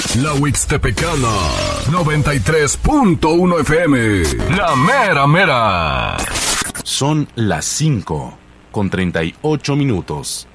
La Huixtepecana, 93.1 FM. La mera mera. Son las 5:38.